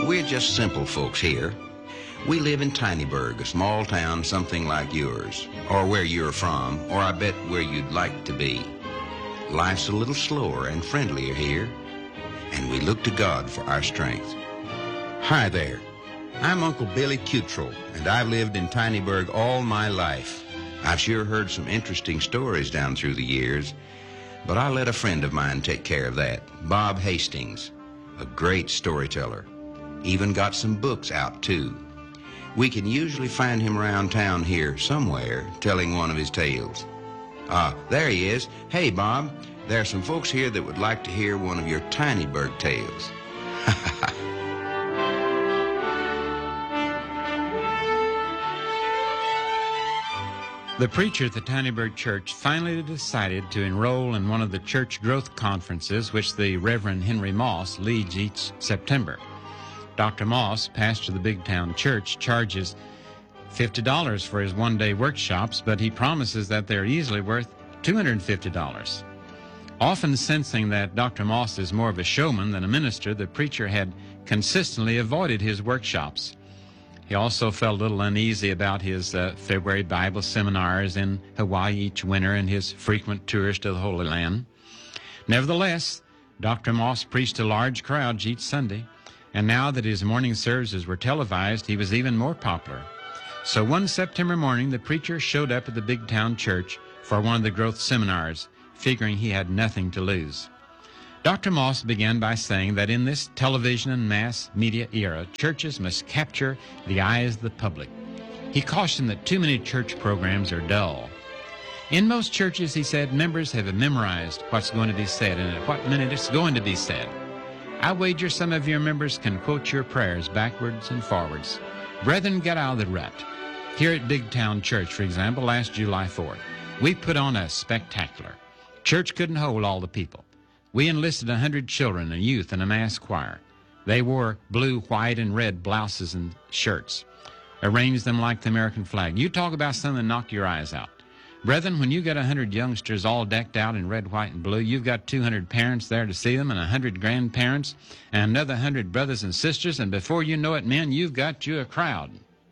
We're just simple folks here. We live in Tinyburg, a small town something like yours, or where you're from, or I bet where you'd like to be. Life's a little slower and friendlier here, and we look to God for our strength. Hi there. I'm Uncle Billy Cutrell, and I've lived in Tinyburg all my life. I've sure heard some interesting stories down through the years, but I'll let a friend of mine take care of that, Bob Hastings, a great storyteller. Even got some books out, too. We can usually find him around town here somewhere telling one of his tales. There he is. Hey, Bob, there are some folks here that would like to hear one of your Tinyburg tales. The preacher at the Tinyburg Church finally decided to enroll in one of the church growth conferences which the Reverend Henry Moss leads each September. Dr. Moss, pastor of the Big Town Church, charges $50 for his one-day workshops, but he promises that they're easily worth $250. Often sensing that Dr. Moss is more of a showman than a minister, the preacher had consistently avoided his workshops. He also felt a little uneasy about his February Bible seminars in Hawaii each winter and his frequent tours to the Holy Land. Nevertheless, Dr. Moss preached to large crowds each Sunday, and now that his morning services were televised, he was even more popular. So one September morning, the preacher showed up at the Big Town Church for one of the growth seminars, figuring he had nothing to lose. Dr. Moss began by saying that in this television and mass media era, churches must capture the eyes of the public. He cautioned that too many church programs are dull. In most churches, he said, members have memorized what's going to be said and at what minute it's going to be said. I wager some of your members can quote your prayers backwards and forwards. Brethren, get out of the rut. Here at Big Town Church, for example, last July 4th, we put on a spectacular. Church couldn't hold all the people. We enlisted 100 children and youth in a mass choir. They wore blue, white, and red blouses and shirts. Arranged them like the American flag. You talk about something that knocked your eyes out. Brethren, when you get 100 youngsters all decked out in red, white, and blue, you've got 200 parents there to see them and 100 grandparents and another 100 brothers and sisters, and before you know it, men, you've got you a crowd.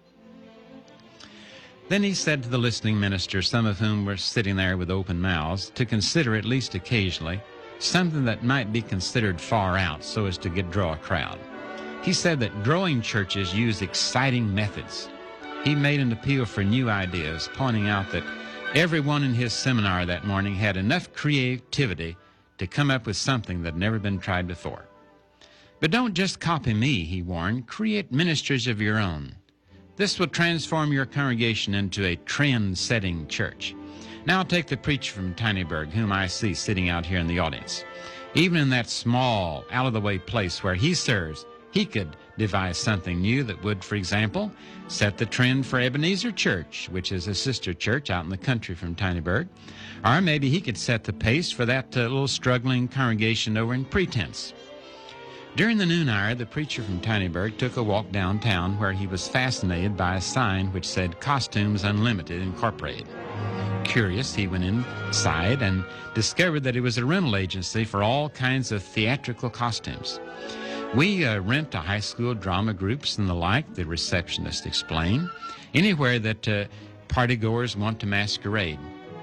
Then he said to the listening ministers, some of whom were sitting there with open mouths, to consider at least occasionally something that might be considered far out so as to draw a crowd. He said that growing churches use exciting methods. He made an appeal for new ideas, pointing out that everyone in his seminar that morning had enough creativity to come up with something that had never been tried before. But don't just copy me, he warned. Create ministries of your own. This will transform your congregation into a trend-setting church. Now take the preacher from Tinyburg, whom I see sitting out here in the audience. Even in that small, out-of-the-way place where he serves, he could devise something new that would, for example, set the trend for Ebenezer Church, which is a sister church out in the country from Tinyburg. Or maybe he could set the pace for that little struggling congregation over in Pretense. During the noon hour, the preacher from Tinyburg took a walk downtown where he was fascinated by a sign which said Costumes Unlimited Incorporated. Curious, he went inside and discovered that it was a rental agency for all kinds of theatrical costumes. We rent to high school drama groups and the like, the receptionist explained, anywhere that partygoers want to masquerade.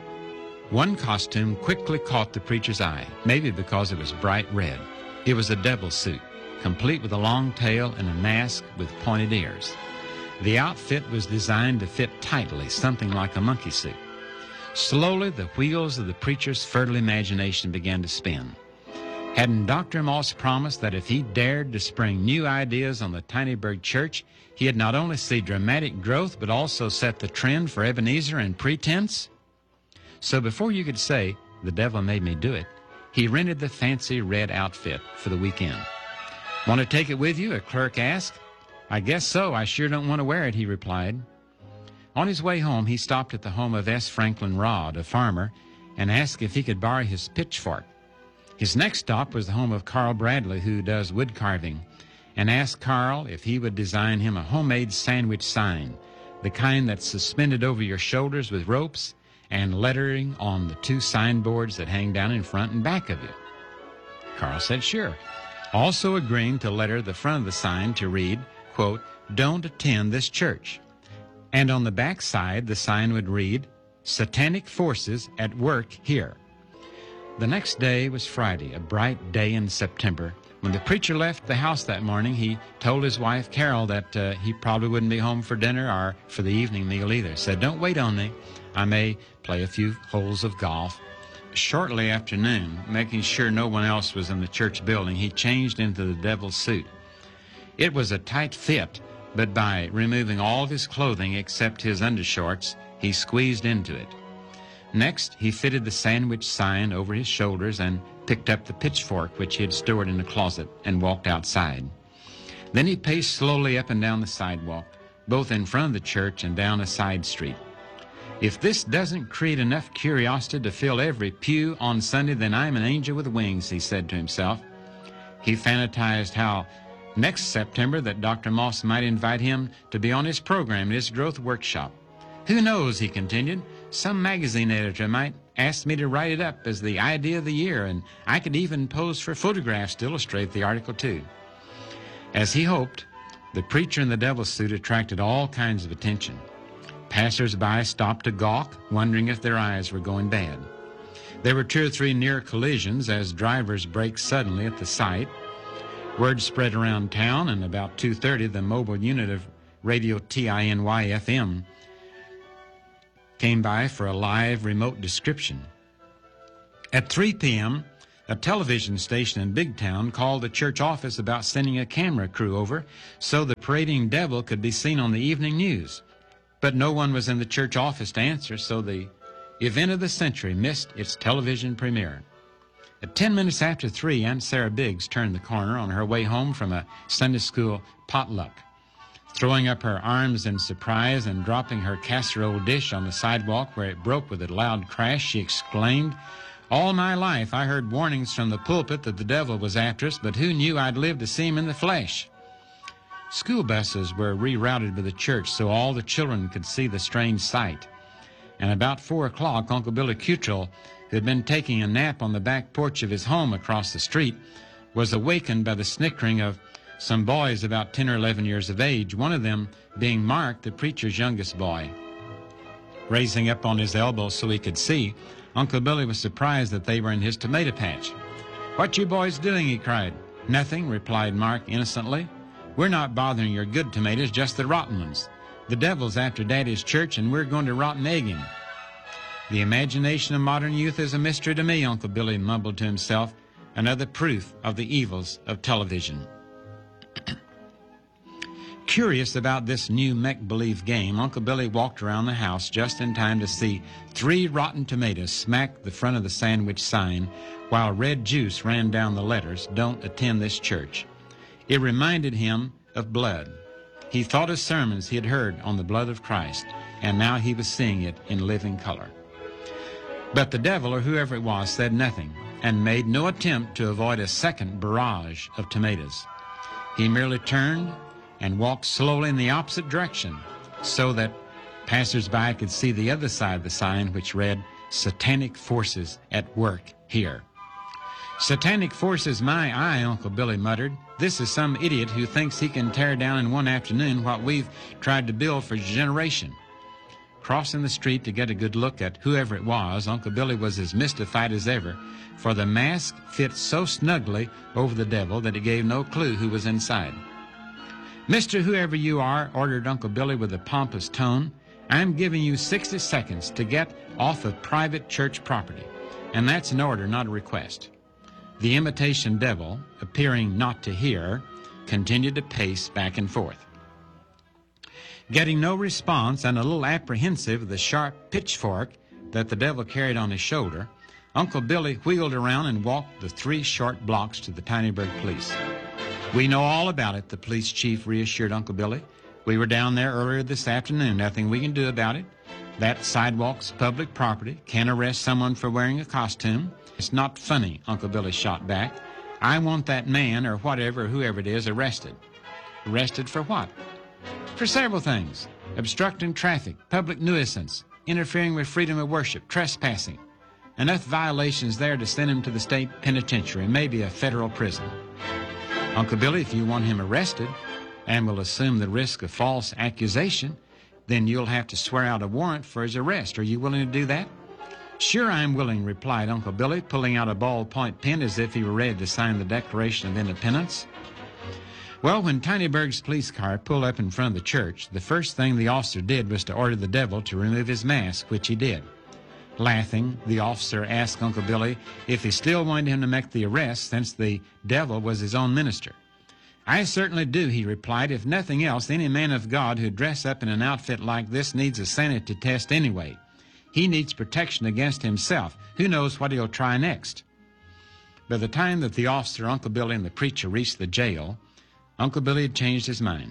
One costume quickly caught the preacher's eye, maybe because it was bright red. It was a devil suit, complete with a long tail and a mask with pointed ears. The outfit was designed to fit tightly, something like a monkey suit. Slowly, the wheels of the preacher's fertile imagination began to spin. Hadn't Dr. Moss promised that if he dared to spring new ideas on the Tinyburg Church, he'd not only see dramatic growth, but also set the trend for Ebenezer and Pretense? So before you could say, the devil made me do it, he rented the fancy red outfit for the weekend. Want to take it with you? A clerk asked. I guess so. I sure don't want to wear it, he replied. On his way home, he stopped at the home of S. Franklin Rodd, a farmer, and asked if he could borrow his pitchfork. His next stop was the home of Carl Bradley, who does wood carving, and asked Carl if he would design him a homemade sandwich sign, the kind that's suspended over your shoulders with ropes and lettering on the two signboards that hang down in front and back of you. Carl said, sure. also agreeing to letter the front of the sign to read, quote, "Don't attend this church." And on the back side, the sign would read, "Satanic forces at work here." The next day was Friday, a bright day in September. When the preacher left the house that morning, he told his wife, Carol, that he probably wouldn't be home for dinner or for the evening meal either. Said, "Don't wait on me. I may play a few holes of golf." Shortly after noon, making sure no one else was in the church building, he changed into the devil's suit. It was a tight fit, but by removing all of his clothing except his undershorts, he squeezed into it. Next, he fitted the sandwich sign over his shoulders and picked up the pitchfork which he had stored in the closet and walked outside. Then he paced slowly up and down the sidewalk, both in front of the church and down a side street. If this doesn't create enough curiosity to fill every pew on Sunday, then I'm an angel with wings, he said to himself. He fantasized how next September that Dr. Moss might invite him to be on his program at his growth workshop. Who knows, he continued, some magazine editor might ask me to write it up as the idea of the year, and I could even pose for photographs to illustrate the article too. As he hoped, the preacher in the devil's suit attracted all kinds of attention. Passers-by stopped to gawk, wondering if their eyes were going bad. There were 2 or 3 near collisions as drivers braked suddenly at the sight. Word spread around town, and about 2:30 the mobile unit of Radio TINY-FM came by for a live remote description. At 3 p.m., a television station in Big Town called the church office about sending a camera crew over so the parading devil could be seen on the evening news. But no one was in the church office to answer, so the event of the century missed its television premiere. At 10 minutes after 3, Aunt Sarah Biggs turned the corner on her way home from a Sunday school potluck. Throwing up her arms in surprise and dropping her casserole dish on the sidewalk where it broke with a loud crash, she exclaimed, "All my life I heard warnings from the pulpit that the devil was after us, but who knew I'd live to see him in the flesh?" School buses were rerouted by the church so all the children could see the strange sight. And about 4 o'clock, Uncle Billy Cuttrell, who had been taking a nap on the back porch of his home across the street, was awakened by the snickering of some boys about 10 or 11 years of age, one of them being Mark, the preacher's youngest boy. Raising up on his elbow so he could see, Uncle Billy was surprised that they were in his tomato patch. "What you boys doing?" he cried. "Nothing," replied Mark innocently. "We're not bothering your good tomatoes, just the rotten ones. The devil's after Daddy's church, and we're going to rotten egg him." "The imagination of modern youth is a mystery to me," Uncle Billy mumbled to himself, another proof of the evils of television. Curious about this new make-believe game, Uncle Billy walked around the house just in time to see 3 rotten tomatoes smack the front of the sandwich sign while red juice ran down the letters, "Don't attend this church." It reminded him of blood. He thought of sermons he had heard on the blood of Christ, and now he was seeing it in living color. But the devil, or whoever it was, said nothing and made no attempt to avoid a second barrage of tomatoes. He merely turned and walked slowly in the opposite direction so that passers-by could see the other side of the sign, which read, "Satanic forces at work here." "Satanic forces, my eye," Uncle Billy muttered. "This is some idiot who thinks he can tear down in one afternoon what we've tried to build for a generation." Crossing the street to get a good look at whoever it was, Uncle Billy was as mystified as ever, for the mask fit so snugly over the devil that it gave no clue who was inside. "Mr. Whoever you are," ordered Uncle Billy with a pompous tone, "I'm giving you 60 seconds to get off of private church property. And that's an order, not a request." The imitation devil, appearing not to hear, continued to pace back and forth. Getting no response and a little apprehensive of the sharp pitchfork that the devil carried on his shoulder, Uncle Billy wheeled around and walked the 3 short blocks to the Tinyburg police. "We know all about it," the police chief reassured Uncle Billy. "We were down there earlier this afternoon. Nothing we can do about it. That sidewalk's public property. Can't arrest someone for wearing a costume. It's not funny," Uncle Billy shot back. "I want that man, or whatever, whoever it is, arrested." "Arrested for what?" "For several things. Obstructing traffic, public nuisance, interfering with freedom of worship, trespassing. Enough violations there to send him to the state penitentiary, maybe a federal prison." Uncle Billy, if you want him arrested and will assume the risk of false accusation, then you'll have to swear out a warrant for his arrest. Are you willing to do that? Sure, I'm willing, replied Uncle Billy, pulling out a ballpoint pen as if he were ready to sign the Declaration of Independence. Well, when Tinyburg's police car pulled up in front of the church, the first thing the officer did was to order the devil to remove his mask, which he did. Laughing, the officer asked Uncle Billy if he still wanted him to make the arrest since the devil was his own minister. I certainly do, he replied. If nothing else, any man of God who dress up in an outfit like this needs a sanity test anyway. He needs protection against himself. Who knows what he'll try next? By the time that the officer, Uncle Billy, and the preacher reached the jail, Uncle Billy had changed his mind.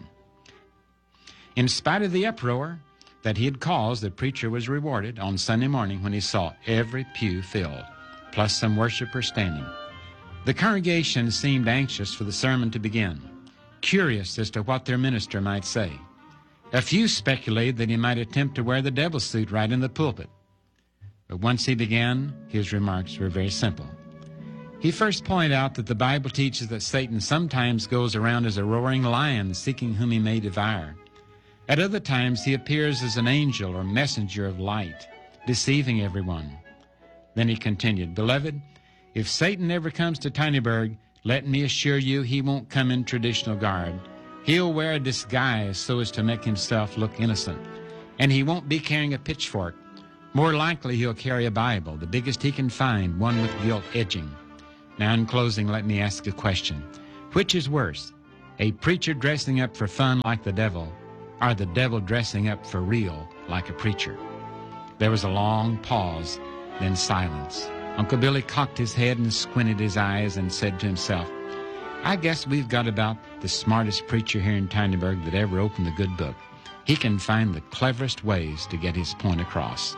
In spite of the uproar that he had caused, the preacher was rewarded on Sunday morning when he saw every pew filled, plus some worshipers standing. The congregation seemed anxious for the sermon to begin, curious as to what their minister might say. A few speculated that he might attempt to wear the devil suit right in the pulpit. But once he began, his remarks were very simple. He first pointed out that the Bible teaches that Satan sometimes goes around as a roaring lion seeking whom he may devour. At other times he appears as an angel or messenger of light, deceiving everyone. Then he continued, Beloved, if Satan ever comes to Tinyburg, let me assure you he won't come in traditional garb. He'll wear a disguise so as to make himself look innocent. And he won't be carrying a pitchfork. More likely he'll carry a Bible, the biggest he can find, one with gilt edging. Now in closing, let me ask a question. Which is worse, a preacher dressing up for fun like the devil, or the devil dressing up for real like a preacher? There was a long pause, then silence. Uncle Billy cocked his head and squinted his eyes and said to himself, I guess we've got about the smartest preacher here in Tinyburg that ever opened the good book. He can find the cleverest ways to get his point across.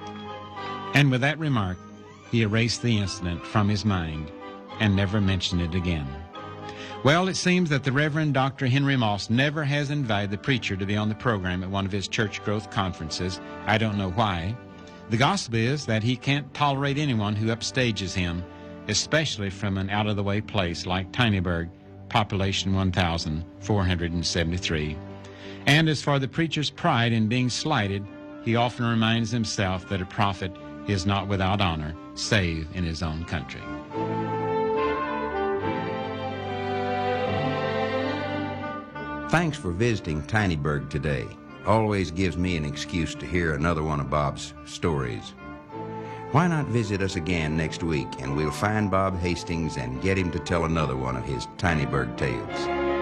And with that remark, he erased the incident from his mind and never mentioned it again. Well, it seems that the Reverend Dr. Henry Moss never has invited the preacher to be on the program at one of his church growth conferences. I don't know why. The gospel is that he can't tolerate anyone who upstages him, especially from an out-of-the-way place like Tinyburg, population 1,473. And as for the preacher's pride in being slighted, he often reminds himself that a prophet is not without honor, save in his own country. Thanks for visiting Tinyburg today. Always gives me an excuse to hear another one of Bob's stories. Why not visit us again next week and we'll find Bob Hastings and get him to tell another one of his Tinyburg tales.